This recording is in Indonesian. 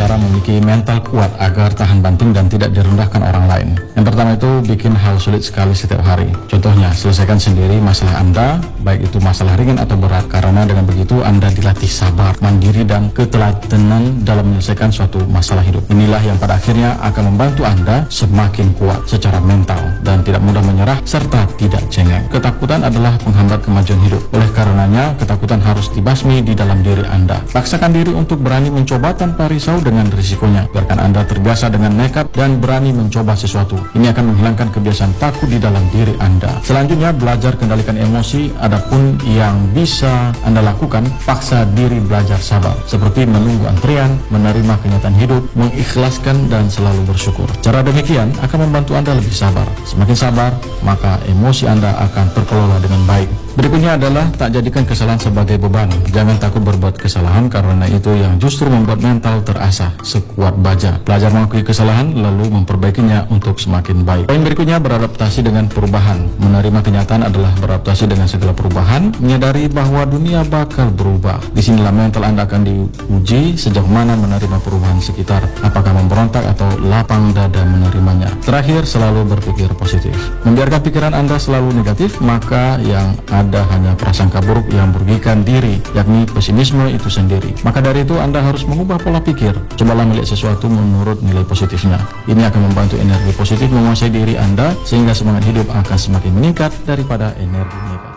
cara memiliki mental kuat agar tahan banting dan tidak direndahkan orang lain. Yang pertama itu bikin hal sulit sekali setiap hari. Contohnya, selesaikan sendiri masalah Anda, baik itu masalah ringan atau berat, karena dengan begitu Anda dilatih sabar, mandiri, dan ketelatenan dalam menyelesaikan suatu masalah hidup. Inilah yang pada akhirnya akan membantu Anda semakin kuat secara mental dan tidak mudah menyerah serta tidak cengeng. Ketakutan adalah penghambat kemajuan hidup. Oleh karenanya, ketakutan harus dibasmi di dalam diri Anda. Paksakan diri untuk berani mencoba tanpa risau dengan risikonya. Biarkan Anda terbiasa dengan nekat dan berani mencoba sesuatu. Ini akan menghilangkan kebiasaan takut di dalam diri Anda. Selanjutnya, belajar kendalikan emosi. Adapun yang bisa Anda lakukan, paksa diri belajar sabar, seperti menunggu antrian, menerima kenyataan hidup, mengikhlaskan, dan selalu bersyukur. Cara demikian akan membantu Anda lebih sabar. Semakin sabar, maka emosi Anda akan terkelola dengan baik. Berikutnya adalah tak jadikan kesalahan sebagai beban. Jangan takut berbuat kesalahan, karena itu yang justru membuat mental terasah sekuat baja. Belajar mengakui kesalahan lalu memperbaikinya untuk semakin baik. Poin berikutnya, beradaptasi dengan perubahan. Menerima kenyataan adalah beradaptasi dengan segala perubahan, menyadari bahwa dunia bakal berubah. Disinilah mental Anda akan diuji sejauh mana menerima perubahan sekitar. Apakah memberontak atau lapang dada menerimanya. Terakhir, selalu berpikir positif. Membiarkan pikiran Anda selalu negatif, maka yang ada hanya prasangka buruk yang merugikan diri, yakni pesimisme itu sendiri. Maka dari itu Anda harus mengubah pola pikir. Cobalah melihat sesuatu menurut nilai positifnya. Ini akan membantu energi positif menguasai diri Anda, sehingga semangat hidup akan semakin meningkat daripada energi negatif.